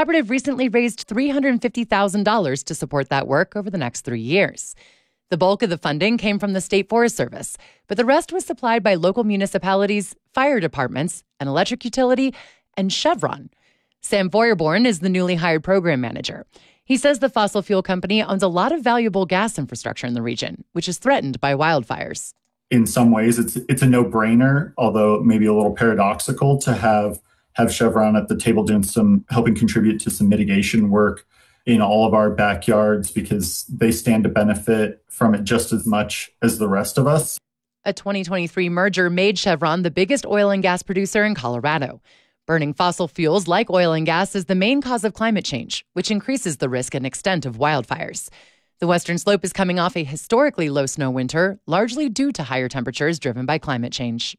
collaborative recently raised $350,000 to support that work over the next 3 years. The bulk of the funding came from the State Forest Service, but the rest was supplied by local municipalities, fire departments, an electric utility, and Chevron. Sam Feuerborn is the newly hired program manager. He says the fossil fuel company owns a lot of valuable gas infrastructure in the region, which is threatened by wildfires. In some ways, it's a no-brainer, although maybe a little paradoxical to have Chevron at the table helping contribute to some mitigation work in all of our backyards because they stand to benefit from it just as much as the rest of us. A 2023 merger made Chevron the biggest oil and gas producer in Colorado. Burning fossil fuels like oil and gas is the main cause of climate change, which increases the risk and extent of wildfires. The Western Slope is coming off a historically low snow winter, largely due to higher temperatures driven by climate change.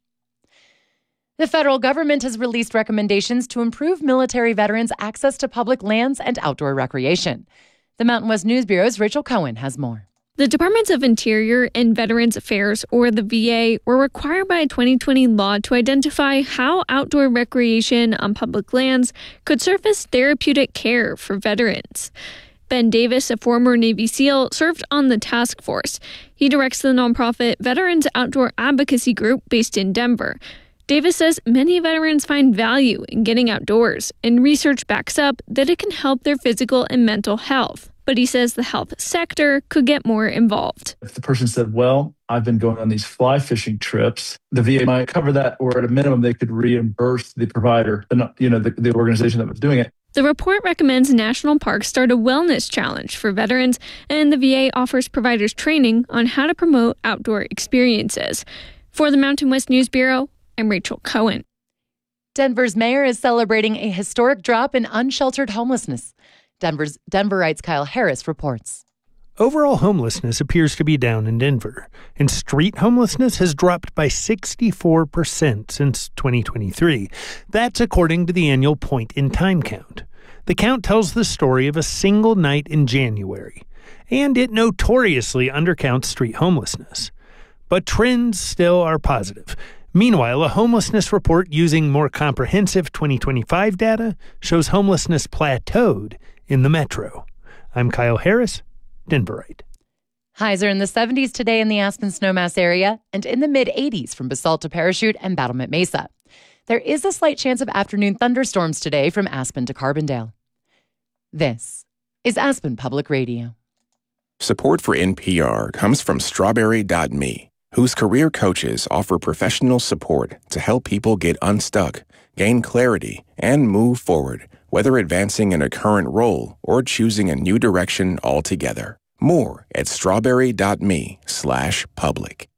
The federal government has released recommendations to improve military veterans' access to public lands and outdoor recreation. The Mountain West News Bureau's Rachel Cohen has more. The Departments of Interior and Veterans Affairs, or the VA, were required by a 2020 law to identify how outdoor recreation on public lands could serve as therapeutic care for veterans. Ben Davis, a former Navy SEAL, served on the task force. He directs the nonprofit Veterans Outdoor Advocacy Group based in Denver. Davis says many veterans find value in getting outdoors, and research backs up that it can help their physical and mental health. But he says the health sector could get more involved. If the person said, well, I've been going on these fly fishing trips, the VA might cover that, or at a minimum, they could reimburse the provider, the organization that was doing it. The report recommends national parks start a wellness challenge for veterans, and the VA offers providers training on how to promote outdoor experiences. For the Mountain West News Bureau, I'm Rachel Cohen. Denver's mayor is celebrating a historic drop in unsheltered homelessness. Denverites Kyle Harris reports. Overall homelessness appears to be down in Denver, and street homelessness has dropped by 64% since 2023. That's according to the annual point-in-time count. The count tells the story of a single night in January, and it notoriously undercounts street homelessness. But trends still are positive. Meanwhile, a homelessness report using more comprehensive 2025 data shows homelessness plateaued in the metro. I'm Kyle Harris, Denverite. Highs are in the 70s today in the Aspen Snowmass area and in the mid-80s from Basalt to Parachute and Battlement Mesa. There is a slight chance of afternoon thunderstorms today from Aspen to Carbondale. This is Aspen Public Radio. Support for NPR comes from Strawberry.me, whose career coaches offer professional support to help people get unstuck, gain clarity, and move forward, whether advancing in a current role or choosing a new direction altogether. More at strawberry.me/public.